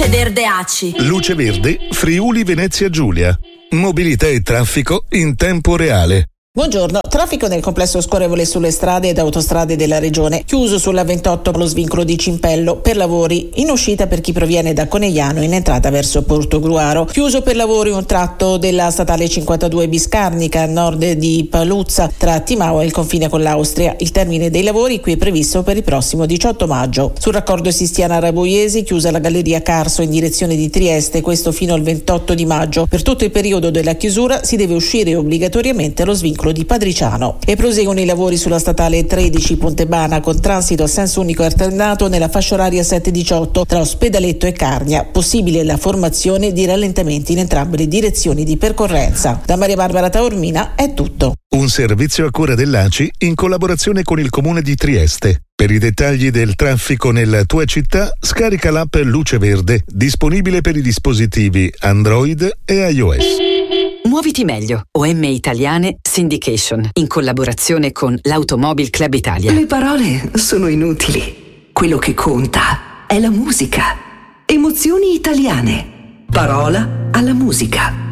Luce Verde ACI. Luce Verde Friuli Venezia Giulia. Mobilità e traffico in tempo reale. Buongiorno, traffico nel complesso scorrevole sulle strade ed autostrade della regione, chiuso sulla 28 lo svincolo di Cimpello per lavori, in uscita per chi proviene da Conegliano, in entrata verso Portogruaro, chiuso per lavori un tratto della statale 52 Biscarnica a nord di Paluzza tra Timau e il confine con l'Austria. Il termine dei lavori qui è previsto per il prossimo 18 maggio. Sul raccordo Sistiana-Raboiesi, chiusa la galleria Carso in direzione di Trieste, questo fino al 28 di maggio. Per tutto il periodo della chiusura si deve uscire obbligatoriamente allo svincolo di Padriciano. E proseguono i lavori sulla statale 13 Pontebana con transito a senso unico alternato nella fascia oraria 7-18 tra Ospedaletto e Carnia. Possibile la formazione di rallentamenti in entrambe le direzioni di percorrenza. Da Maria Barbara Taormina è tutto. Un servizio a cura dell'ACI in collaborazione con il Comune di Trieste. Per i dettagli del traffico nella tua città, scarica l'app Luce Verde, disponibile per i dispositivi Android e iOS. Muoviti meglio. OM Italiane Syndication, in collaborazione con l'Automobile Club Italia. Le parole sono inutili. Quello che conta è la musica. Emozioni italiane. Parola alla musica.